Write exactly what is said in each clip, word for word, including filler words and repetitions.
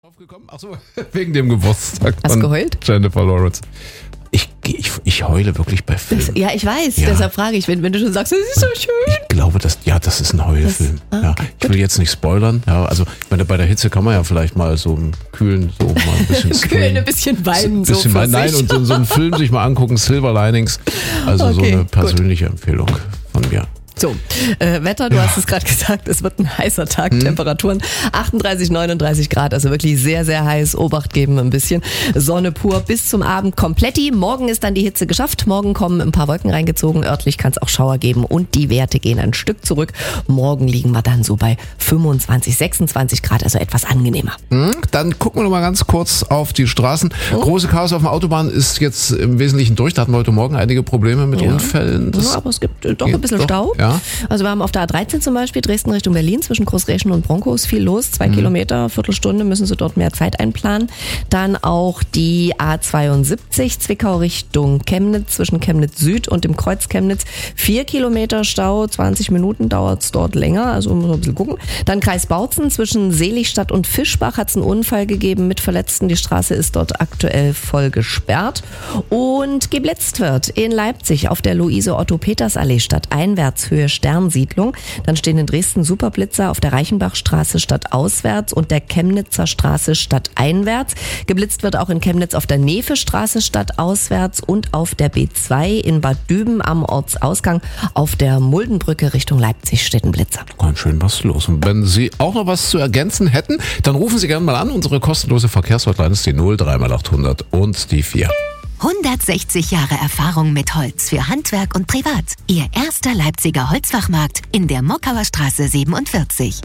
Aufgekommen? Achso, wegen dem Geburtstag. Hast du geheult? Jennifer Lawrence. Ich, ich, ich heule wirklich bei Filmen. Das, ja, ich weiß, Ja. deshalb frage ich, wenn, wenn du schon sagst, das ist so schön. Ich glaube, das, ja, das ist ein Heulfilm. Das- ah, ja, okay, ich will jetzt nicht spoilern. Ja, also ich meine, bei der Hitze kann man ja vielleicht mal so im Kühlen so mal ein bisschen Kühlen, ein bisschen weinen. ein bisschen so weinen. Nein, sich. und so, so einen Film sich mal angucken, Silver Linings. Also so Okay, eine gut. persönliche Empfehlung von mir. So, äh, Wetter, du hast es gerade gesagt, es wird ein heißer Tag, Temperaturen achtunddreißig, neununddreißig Grad, also wirklich sehr, sehr heiß, Obacht geben ein bisschen. Sonne pur bis zum Abend kompletti. Morgen ist dann die Hitze geschafft, morgen kommen ein paar Wolken reingezogen, örtlich kann es auch Schauer geben und die Werte gehen ein Stück zurück. Morgen liegen wir dann so bei fünfundzwanzig, sechsundzwanzig Grad, also etwas angenehmer. Hm, Dann gucken wir noch mal ganz kurz auf die Straßen. Große Chaos auf der Autobahn ist jetzt im Wesentlichen durch. Da hatten wir heute Morgen einige Probleme mit Unfällen. Das Ja, aber es gibt äh, doch ein geht bisschen doch, Stau. ja. Also wir haben auf der A dreizehn zum Beispiel Dresden Richtung Berlin zwischen Großreschen und Broncos viel los. Zwei Mhm. Kilometer, Viertelstunde müssen sie dort mehr Zeit einplanen. Dann auch die A zweiundsiebzig Zwickau Richtung Chemnitz zwischen Chemnitz Süd und dem Kreuz Chemnitz. Vier Kilometer Stau, zwanzig Minuten dauert es dort länger, also muss man ein bisschen gucken. Dann Kreis Bautzen zwischen Seligstadt und Fischbach hat es einen Unfall gegeben mit Verletzten. Die Straße ist dort aktuell voll gesperrt. Und geblitzt wird in Leipzig auf der Luise-Otto-Peters-Allee stadteinwärts Höhe Sternsiedlung. Dann stehen in Dresden Superblitzer auf der Reichenbachstraße stadtauswärts und der Chemnitzer Straße stadteinwärts. Geblitzt wird auch in Chemnitz auf der Nevestraße stadtauswärts und auf der B zwei in Bad Düben am Ortsausgang. Auf der Muldenbrücke Richtung Leipzig steht ein Blitzer. Ganz schön was los. Und wenn Sie auch noch was zu ergänzen hätten, dann rufen Sie gerne mal an. Unsere kostenlose Verkehrshotline ist die null drei mal achthundert und die vier. hundertsechzig Jahre Erfahrung mit Holz für Handwerk und Privat. Ihr erster Leipziger Holzfachmarkt in der Mockauer Straße siebenundvierzig.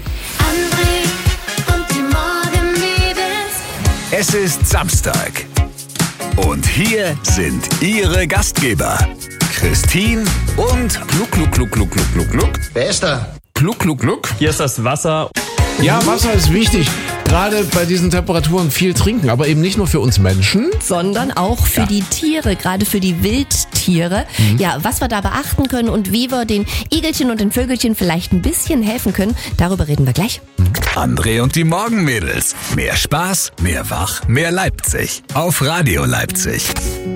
André und die Morgenmädels. Es ist Samstag. Und hier sind Ihre Gastgeber. Christine und Gluck, Gluck, Gluck, Gluck, Gluck, Gluck, Gluck. Wer ist da? Gluck, Gluck, Gluck. Hier ist das Wasser. Ja, Wasser ist wichtig. Gerade bei diesen Temperaturen viel trinken, aber eben nicht nur für uns Menschen. Sondern auch für Ja. die Tiere, gerade für die Wildtiere. Ja, was wir da beachten können und wie wir den Igelchen und den Vögelchen vielleicht ein bisschen helfen können, darüber reden wir gleich. André und die Morgenmädels. Mehr Spaß, mehr Wach, mehr Leipzig. Auf Radio Leipzig.